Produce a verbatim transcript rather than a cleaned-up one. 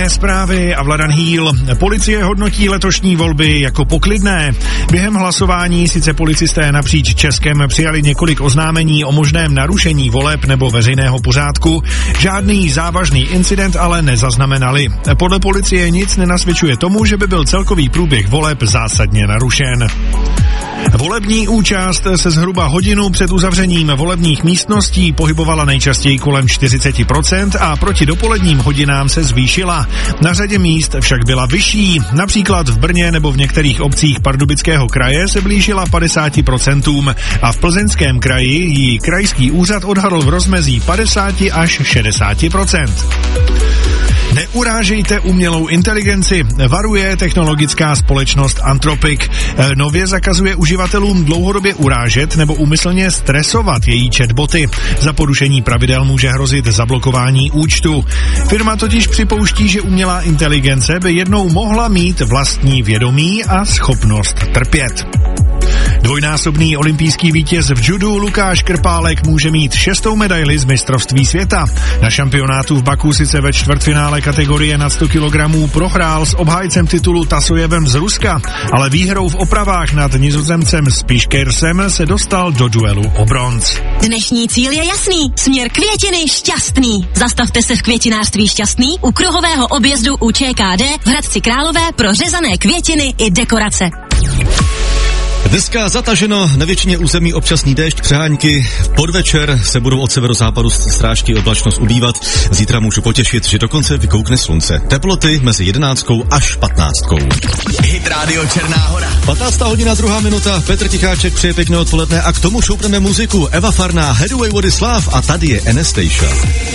Zprávy a Vladan Hýl. Policie hodnotí letošní volby jako poklidné. Během hlasování sice policisté napříč Českem přijali několik oznámení o možném narušení voleb nebo veřejného pořádku. Žádný závažný incident ale nezaznamenali. Podle policie nic nenasvědčuje tomu, že by byl celkový průběh voleb zásadně narušen. Volební účast se zhruba hodinu před uzavřením volebních místností pohybovala nejčastěji kolem čtyřicet procent a proti dopoledním hodinám se zvýšila. Na řadě míst však byla vyšší. Například v Brně nebo v některých obcích Pardubického kraje se blížila padesát procent a v Plzeňském kraji ji krajský úřad odhadl v rozmezí padesát až šedesát procent. Neurážejte umělou inteligenci, varuje technologická společnost Anthropic. Nově zakazuje uživatelům dlouhodobě urážet nebo úmyslně stresovat její chatboty. Za porušení pravidel může hrozit zablokování účtu. Firma totiž připouští, že umělá inteligence by jednou mohla mít vlastní vědomí a schopnost trpět. Dvojnásobný olympijský vítěz v judu Lukáš Krpálek může mít šestou medaili z mistrovství světa. Na šampionátu v Baku sice ve čtvrtfinále kategorie nad sto kilogramů prohrál s obhájcem titulu Tasojevem z Ruska, ale výhrou v opravách nad Nizozemcem Spiškersem se dostal do duelu o bronz. Dnešní cíl je jasný, směr Květiny Šťastný. Zastavte se v květinářství Šťastný u kruhového objezdu u ČKD v Hradci Králové pro řezané květiny i dekorace. Dneska zataženo, na většině území občasný déšť, přehánky, podvečer se budou od severozápadu strážky oblačnost ubývat, zítra můžu potěšit, že dokonce vykoukne slunce. Teploty mezi jedenáctkou až patnáctkou. Hit Radio Černá Hora. patnáctá hodina, druhá minuta, Petr Ticháček přeje pěkné odpoledne a k tomu šoupneme muziku. Eva Farná, Headway Wody Slav a tady je Anastasia.